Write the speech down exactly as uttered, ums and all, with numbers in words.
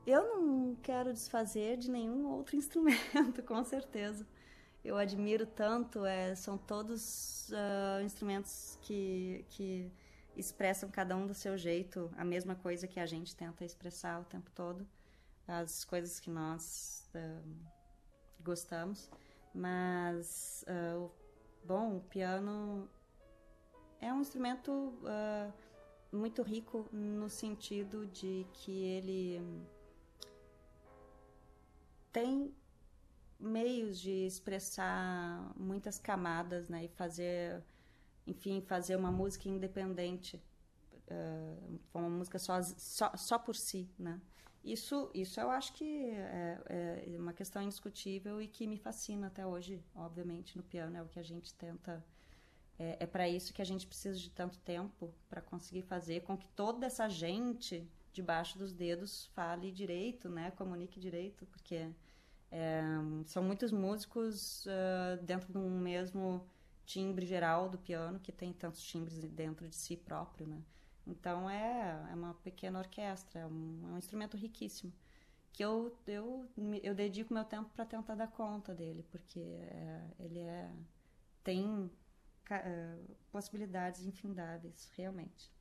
Eu não quero desfazer de nenhum outro instrumento, com certeza. Eu admiro tanto, é, são todos uh, instrumentos que, que expressam cada um do seu jeito, a mesma coisa que a gente tenta expressar o tempo todo, as coisas que nós uh, gostamos. Mas, uh, bom, o piano é um instrumento uh, muito rico no sentido de que ele tem meios de expressar muitas camadas, né, e fazer, enfim, fazer uma música independente, uh, uma música só, só, só por si, né. Isso, isso eu acho que é, é uma questão indiscutível e que me fascina até hoje, obviamente, no piano, é o que a gente tenta. É, é para isso que a gente precisa de tanto tempo para conseguir fazer com que toda essa gente debaixo dos dedos fale direito, né? Comunique direito, porque é, são muitos músicos uh, dentro de um mesmo timbre geral do piano, que tem tantos timbres dentro de si próprio, né? Então é, é uma pequena orquestra, é um, é um instrumento riquíssimo que eu, eu, eu dedico meu tempo para tentar dar conta dele, porque é, ele é tem uh, possibilidades infindáveis, realmente.